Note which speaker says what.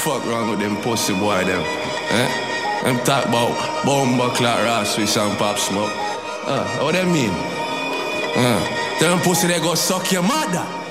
Speaker 1: fuck wrong with them pussy boy them? Eh? Them talk about bomba clock, Ross Swiss and Pop Smoke. What they mean? Them pussy they go suck your mother.